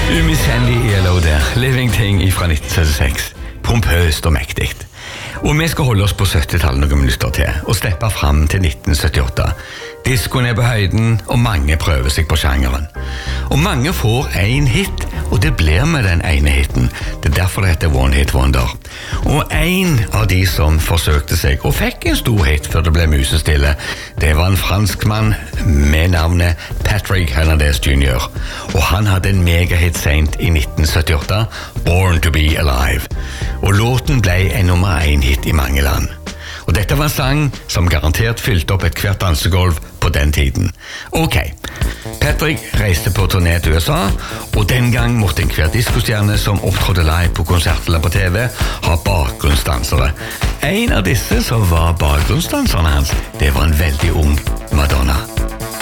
Umiskjennelig ELO der, Living Thing fra 1976. Pompøst og mektig. Og vi skal holde oss på 70-tallet noen minutter til, og slippe frem til 1978. Diskoen er på høyden, og mange prøver seg på sjangeren. Og mange får en hit, og det blir med den ene hiten. Det er derfor det heter One Hit Wonder. Og en av de som forsøkte seg, og fikk en stor hit før det ble musestille, det var en franskmann med navnet Patrick Hernandez Jr. Og han hadde en megahit sent i 1978, Born to be Alive. Og låten ble en nummer 1-hit i mange land. Og dette var en sang som garantert fylte opp et hvert dansegolv på den tiden. Ok, Patrick reiste på turné til USA, og den gang måtte en hver diskostjerne som opptrådte live på konsert eller på TV ha bakgrunnsdansere. En av disse som var bakgrunnsdanserne hans, det var en veldig ung Madonna.